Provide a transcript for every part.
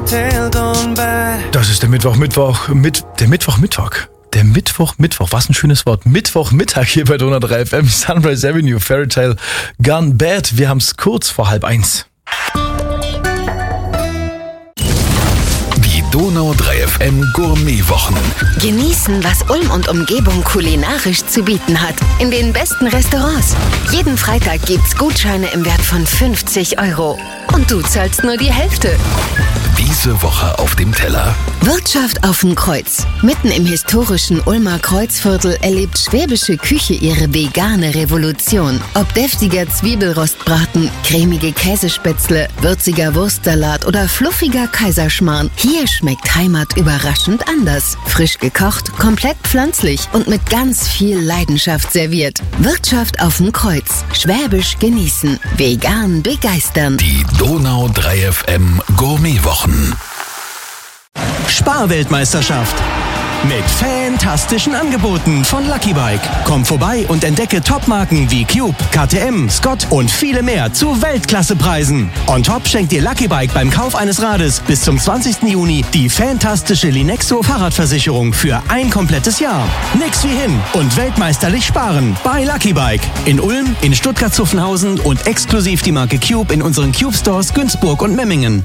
Das ist der Mittwochmittag. Was ein schönes Wort. Mittwochmittag hier bei Donau 3 FM, Sunrise Avenue, Fairy Tale Gone Bad. Wir haben es kurz vor 12:30. Die Donau 3 FM Gourmetwochen. Genießen, was Ulm und Umgebung kulinarisch zu bieten hat. In den besten Restaurants. Jeden Freitag gibt's Gutscheine im Wert von 50 €. Und du zahlst nur die Hälfte. Diese Woche auf dem Teller. Wirtschaft auf dem Kreuz. Mitten im historischen Ulmer Kreuzviertel erlebt schwäbische Küche ihre vegane Revolution. Ob deftiger Zwiebelrostbraten, cremige Käsespätzle, würziger Wurstsalat oder fluffiger Kaiserschmarrn, hier schmeckt Heimat überraschend anders. Frisch gekocht, komplett pflanzlich und mit ganz viel Leidenschaft serviert. Wirtschaft auf dem Kreuz. Schwäbisch genießen. Vegan begeistern. Die Donau 3 FM Gourmetwochen. Sparweltmeisterschaft. Mit fantastischen Angeboten von Lucky Bike. Komm vorbei und entdecke Topmarken wie Cube, KTM, Scott und viele mehr zu Weltklassepreisen. On top schenkt dir Lucky Bike beim Kauf eines Rades bis zum 20. Juni die fantastische Linexo Fahrradversicherung für ein komplettes Jahr. Nix wie hin und weltmeisterlich sparen bei Lucky Bike. In Ulm, in Stuttgart-Zuffenhausen und exklusiv die Marke Cube in unseren Cube Stores Günzburg und Memmingen.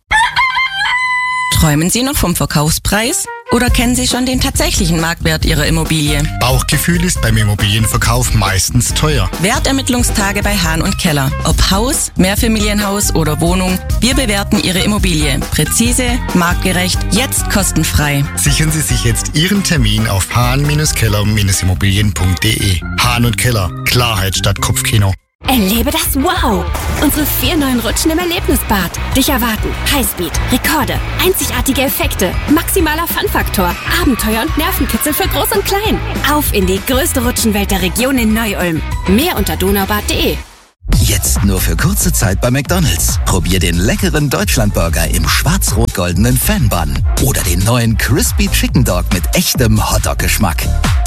Träumen Sie noch vom Verkaufspreis? Oder kennen Sie schon den tatsächlichen Marktwert Ihrer Immobilie? Bauchgefühl ist beim Immobilienverkauf meistens teuer. Wertermittlungstage bei Hahn & Keller. Ob Haus, Mehrfamilienhaus oder Wohnung, wir bewerten Ihre Immobilie. Präzise, marktgerecht, jetzt kostenfrei. Sichern Sie sich jetzt Ihren Termin auf hahn-keller-immobilien.de. Hahn & Keller. Klarheit statt Kopfkino. Erlebe das Wow! Unsere 4 neuen Rutschen im Erlebnisbad. Dich erwarten Highspeed, Rekorde, einzigartige Effekte, maximaler Fun-Faktor, Abenteuer und Nervenkitzel für Groß und Klein. Auf in die größte Rutschenwelt der Region in Neu-Ulm. Mehr unter donaubad.de. Jetzt nur für kurze Zeit bei McDonald's. Probier den leckeren Deutschlandburger im schwarz-rot-goldenen Fan-Bun. Oder den neuen Crispy Chicken Dog mit echtem Hotdog-Geschmack.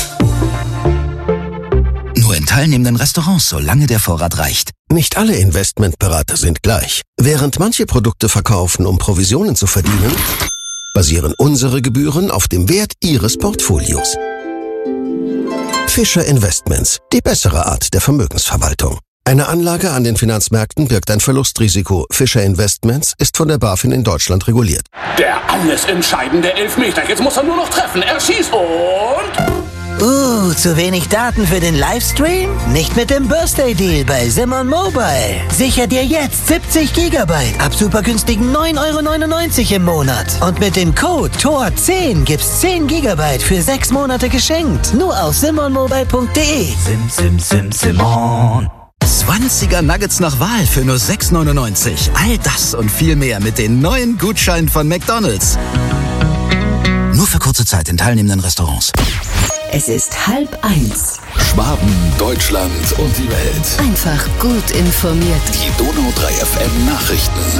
Nur in teilnehmenden Restaurants, solange der Vorrat reicht. Nicht alle Investmentberater sind gleich. Während manche Produkte verkaufen, um Provisionen zu verdienen, basieren unsere Gebühren auf dem Wert Ihres Portfolios. Fischer Investments, die bessere Art der Vermögensverwaltung. Eine Anlage an den Finanzmärkten birgt ein Verlustrisiko. Fischer Investments ist von der BaFin in Deutschland reguliert. Der alles entscheidende Elfmeter. Jetzt muss er nur noch treffen. Er schießt und... zu wenig Daten für den Livestream? Nicht mit dem Birthday Deal bei Simon Mobile. Sicher dir jetzt 70 GB ab super günstigen 9,99 € im Monat. Und mit dem Code TOR10 gibt's 10 GB für 6 Monate geschenkt. Nur auf simonmobile.de. Simon. 20er Nuggets nach Wahl für nur 6,99 €. All das und viel mehr mit den neuen Gutscheinen von McDonald's. Nur für kurze Zeit in teilnehmenden Restaurants. Es ist 12:30. Schwaben, Deutschland und die Welt. Einfach gut informiert. Die Donau 3 FM Nachrichten.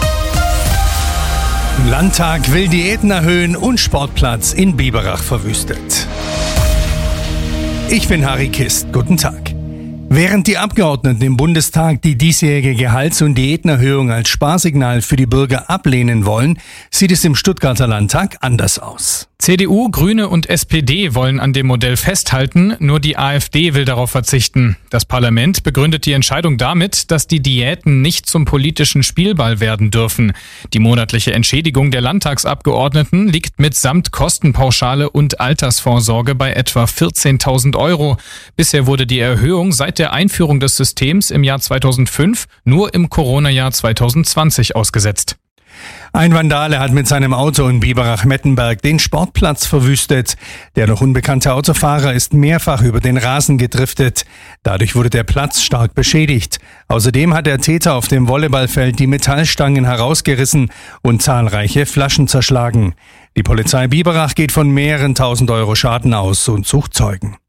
Landtag will Diäten erhöhen und Sportplatz in Biberach verwüstet. Ich bin Harry Kist. Guten Tag. Während die Abgeordneten im Bundestag die diesjährige Gehalts- und Diätenerhöhung als Sparsignal für die Bürger ablehnen wollen, sieht es im Stuttgarter Landtag anders aus. CDU, Grüne und SPD wollen an dem Modell festhalten, nur die AfD will darauf verzichten. Das Parlament begründet die Entscheidung damit, dass die Diäten nicht zum politischen Spielball werden dürfen. Die monatliche Entschädigung der Landtagsabgeordneten liegt mitsamt Kostenpauschale und Altersvorsorge bei etwa 14.000 €. Bisher wurde die Erhöhung seit der Einführung des Systems im Jahr 2005 nur im Corona-Jahr 2020 ausgesetzt. Ein Vandale hat mit seinem Auto in Biberach-Mettenberg den Sportplatz verwüstet. Der noch unbekannte Autofahrer ist mehrfach über den Rasen gedriftet. Dadurch wurde der Platz stark beschädigt. Außerdem hat der Täter auf dem Volleyballfeld die Metallstangen herausgerissen und zahlreiche Flaschen zerschlagen. Die Polizei Biberach geht von mehreren tausend € Schaden aus und sucht Zeugen.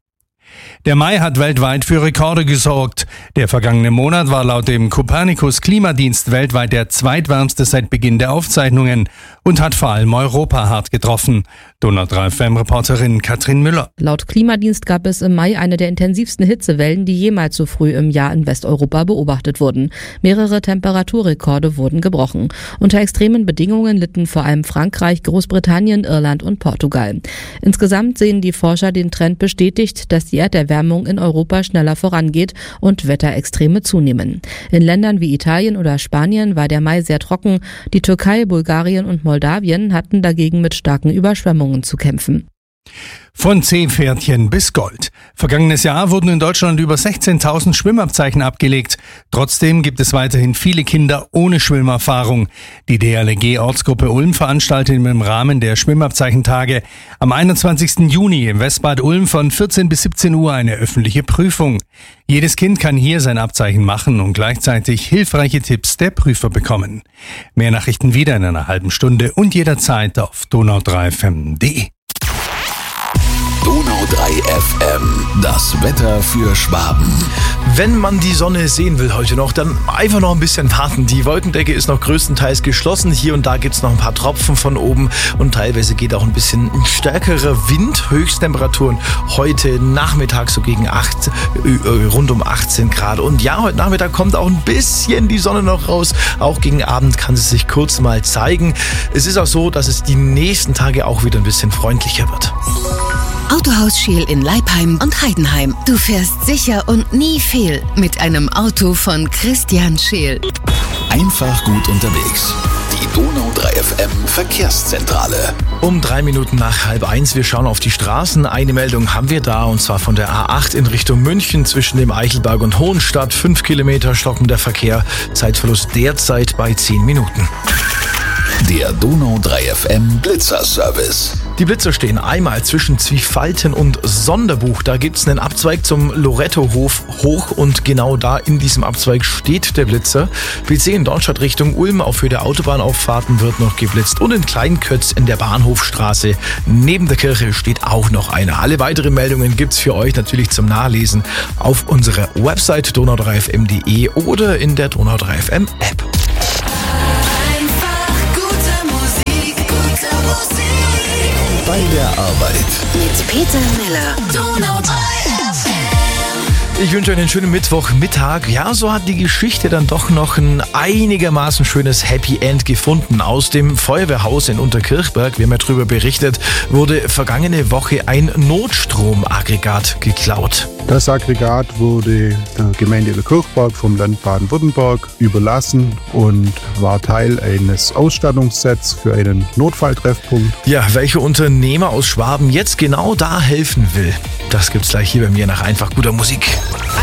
Der Mai hat weltweit für Rekorde gesorgt. Der vergangene Monat war laut dem Copernicus-Klimadienst weltweit der zweitwärmste seit Beginn der Aufzeichnungen und hat vor allem Europa hart getroffen. Donau 3 FM-Reporterin Katrin Müller. Laut Klimadienst gab es im Mai eine der intensivsten Hitzewellen, die jemals so früh im Jahr in Westeuropa beobachtet wurden. Mehrere Temperaturrekorde wurden gebrochen. Unter extremen Bedingungen litten vor allem Frankreich, Großbritannien, Irland und Portugal. Insgesamt sehen die Forscher den Trend bestätigt, dass die Erderwärmung in Europa schneller vorangeht und Wetterextreme zunehmen. In Ländern wie Italien oder Spanien war der Mai sehr trocken. Die Türkei, Bulgarien und Moldawien hatten dagegen mit starken Überschwemmungen zu kämpfen. Von Seepferdchen bis Gold. Vergangenes Jahr wurden in Deutschland über 16.000 Schwimmabzeichen abgelegt. Trotzdem gibt es weiterhin viele Kinder ohne Schwimmerfahrung. Die DLRG-Ortsgruppe Ulm veranstaltet im Rahmen der Schwimmabzeichentage am 21. Juni im Westbad Ulm von 14 bis 17 Uhr eine öffentliche Prüfung. Jedes Kind kann hier sein Abzeichen machen und gleichzeitig hilfreiche Tipps der Prüfer bekommen. Mehr Nachrichten wieder in einer halben Stunde und jederzeit auf donau3fm.de. Donau 3 FM, das Wetter für Schwaben. Wenn man die Sonne sehen will heute noch, dann einfach noch ein bisschen warten. Die Wolkendecke ist noch größtenteils geschlossen. Hier und da gibt es noch ein paar Tropfen von oben und teilweise geht auch ein bisschen stärkerer Wind. Höchsttemperaturen heute Nachmittag so gegen rund um 18 Grad. Und ja, heute Nachmittag kommt auch ein bisschen die Sonne noch raus. Auch gegen Abend kann sie sich kurz mal zeigen. Es ist auch so, dass es die nächsten Tage auch wieder ein bisschen freundlicher wird. Autohaus Scheel in Leipheim und Heidenheim. Du fährst sicher und nie fehl mit einem Auto von Christian Scheel. Einfach gut unterwegs. Die Donau 3 FM Verkehrszentrale. Um 3 Minuten nach 12:30. Wir schauen auf die Straßen. Eine Meldung haben wir da, und zwar von der A8 in Richtung München zwischen dem Eichelberg und Hohenstadt. 5 Kilometer stockender Verkehr. Zeitverlust derzeit bei 10 Minuten. Der Donau 3 FM Blitzerservice. Die Blitzer stehen einmal zwischen Zwiefalten und Sonderbuch. Da gibt es einen Abzweig zum Lorettohof hoch und genau da in diesem Abzweig steht der Blitzer. BC in Dornstadt Richtung Ulm auf Höhe der Autobahnauffahrten wird noch geblitzt und in Kleinkötz in der Bahnhofstraße neben der Kirche steht auch noch einer. Alle weiteren Meldungen gibt's für euch natürlich zum Nachlesen auf unserer Website donau3fm.de oder in der Donau 3 FM App. Bei der Arbeit. Mit Peter Miller. Donau 3 FM. Ich wünsche euch einen schönen Mittwochmittag. Ja, so hat die Geschichte dann doch noch ein einigermaßen schönes Happy End gefunden. Aus dem Feuerwehrhaus in Unterkirchberg, wir haben ja darüber berichtet, wurde vergangene Woche ein Notstromaggregat geklaut. Das Aggregat wurde der Gemeinde Unterkirchberg vom Land Baden-Württemberg überlassen und war Teil eines Ausstattungssets für einen Notfalltreffpunkt. Ja, welcher Unternehmer aus Schwaben jetzt genau da helfen will, das gibt's gleich hier bei mir nach einfach guter Musik.